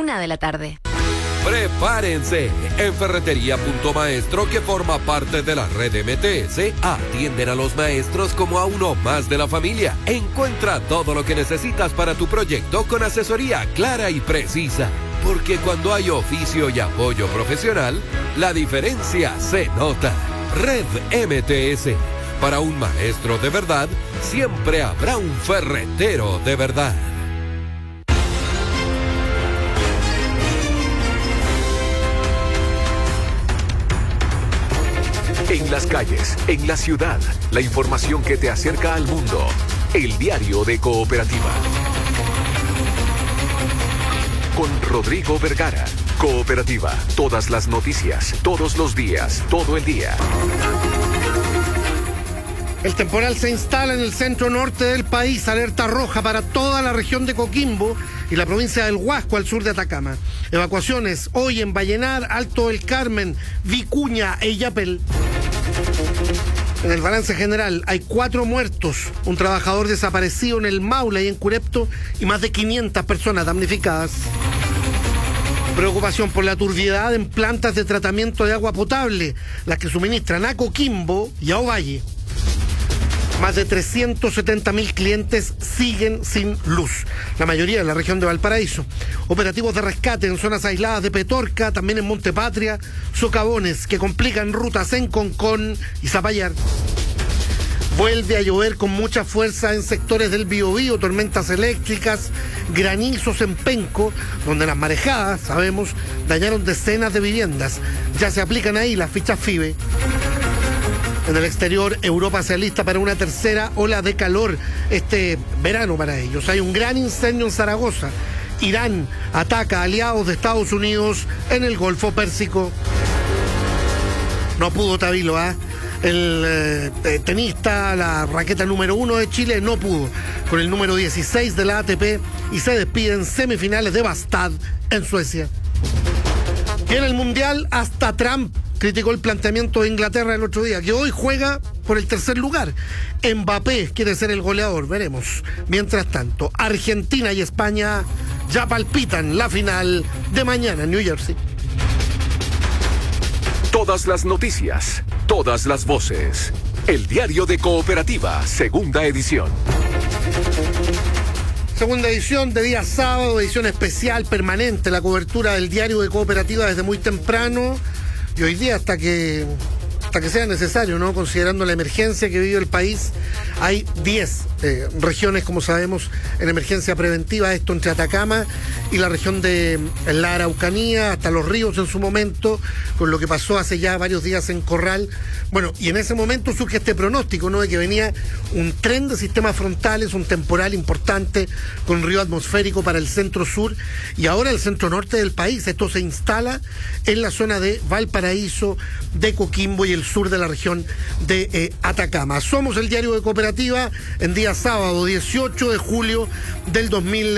1 de la tarde. Prepárense. En Ferretería Punto Maestro, que forma parte de la red MTS, atienden a los maestros como a uno más de la familia. Encuentra todo lo que necesitas para tu proyecto con asesoría clara y precisa. Porque cuando hay oficio y apoyo profesional, la diferencia se nota. Red MTS. Para un maestro de verdad, siempre habrá un ferretero de verdad. En las calles, en la ciudad, la información que te acerca al mundo. El diario de Cooperativa. Con Rodrigo Vergara. Cooperativa. Todas las noticias, todos los días, todo el día. El temporal se instala en el centro norte del país, alerta roja para toda la región de Coquimbo y la provincia del Huasco al sur de Atacama. Evacuaciones hoy en Vallenar, Alto del Carmen, Vicuña e Illapel. En el balance general hay 4 muertos, un trabajador desaparecido en el Maule y en Curepto y más de 500 personas damnificadas. Preocupación por la turbiedad en plantas de tratamiento de agua potable, las que suministran a Coquimbo y a Ovalle. Más de 370.000 clientes siguen sin luz, la mayoría en la región de Valparaíso. Operativos de rescate en zonas aisladas de Petorca, también en Montepatria, socavones que complican rutas en Concón y Zapallar. Vuelve a llover con mucha fuerza en sectores del Biobío, tormentas eléctricas, granizos en Penco, donde las marejadas, sabemos, dañaron decenas de viviendas. Ya se aplican ahí las fichas FIBE. En el exterior, Europa se alista para una tercera ola de calor este verano para ellos. Hay un gran incendio en Zaragoza. Irán ataca a aliados de Estados Unidos en el Golfo Pérsico. No pudo Tabilo, el tenista, la raqueta número 1 de Chile, no pudo con el número 16 de la ATP y se despide en semifinales de Bastad en Suecia. Y en el Mundial, hasta Trump criticó el planteamiento de Inglaterra el otro día, que hoy juega por el tercer lugar. Mbappé quiere ser el goleador, veremos. Mientras tanto, Argentina y España ya palpitan la final de mañana en New Jersey. Todas las noticias, todas las voces. El diario de Cooperativa, segunda edición. Segunda edición de día sábado, edición especial, permanente, la cobertura del diario de Cooperativa desde muy temprano. Y hoy día hasta que sea necesario, ¿no? Considerando la emergencia que vive el país, hay 10 regiones, como sabemos, en emergencia preventiva, esto entre Atacama y la región de la Araucanía, hasta Los Ríos en su momento, con lo que pasó hace ya varios días en Corral. Bueno, y en ese momento surge este pronóstico, ¿no? De que venía un tren de sistemas frontales, un temporal importante con río atmosférico para el centro sur y ahora el centro norte del país. Esto se instala en la zona de Valparaíso, de Coquimbo y el sur de la región de Atacama. Somos el diario de Cooperativa en día sábado 18 de julio del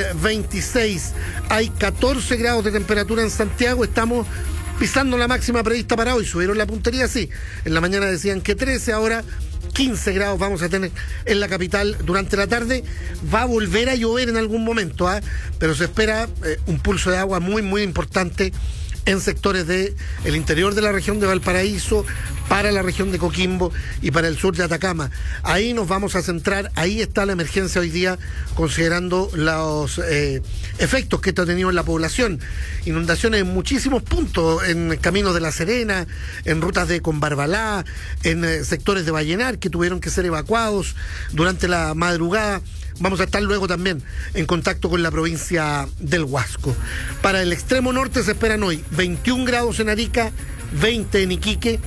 2026. Hay 14 grados de temperatura en Santiago, estamos pisando la máxima prevista para hoy. Subieron la puntería, sí. En la mañana decían que 13, ahora 15 grados vamos a tener en la capital durante la tarde. Va a volver a llover en algún momento, pero se espera un pulso de agua muy, muy importante en sectores del interior de la región de Valparaíso, para la región de Coquimbo y para el sur de Atacama. Ahí nos vamos a centrar, ahí está la emergencia hoy día, considerando los efectos que esto ha tenido en la población. Inundaciones en muchísimos puntos, en caminos de La Serena, en rutas de Conbarbalá, en sectores de Vallenar que tuvieron que ser evacuados durante la madrugada. Vamos a estar luego también en contacto con la provincia del Huasco. Para el extremo norte se esperan hoy 21 grados en Arica, 20 en Iquique,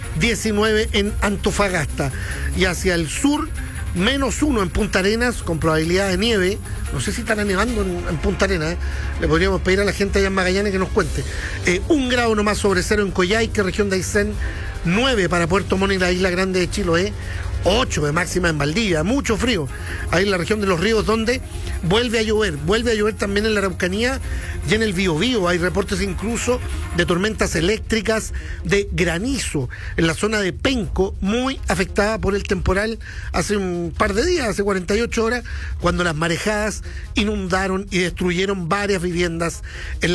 19 en Antofagasta. Y hacia el sur, -1 en Punta Arenas, con probabilidad de nieve. No sé si estará nevando en Punta Arenas, Le podríamos pedir a la gente allá en Magallanes que nos cuente. 1 grado nomás sobre cero en Coyhaique, región de Aysén. 9 para Puerto Montt y la Isla Grande de Chiloé. 8 de máxima en Valdivia, mucho frío. Ahí en la región de Los Ríos, donde vuelve a llover también en la Araucanía y en el Biobío. Hay reportes incluso de tormentas eléctricas, de granizo en la zona de Penco, muy afectada por el temporal hace un par de días, hace 48 horas, cuando las marejadas inundaron y destruyeron varias viviendas en